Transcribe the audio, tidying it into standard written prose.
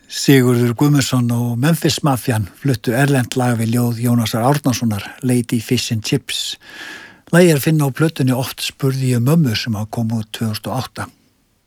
Sigurður Guðmundsson og Memphis Mafian fluttu erlent lag við ljóð Jónasar Árnasonar, Lady Fish and Chips. Lagið er finna á plötunni Oft spurði ég mömmu sem kom út 2008.